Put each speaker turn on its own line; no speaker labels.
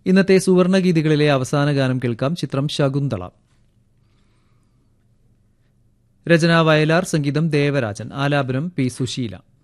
ഇന്നത്തെ സുവർണഗീതികളിലെ അവസാന ഗാനം കേൾക്കാം. ചിത്രം ശകുന്തള. രചന വയലാർ, സംഗീതം ദേവരാജൻ, ആലാപനം പി. സുശീല.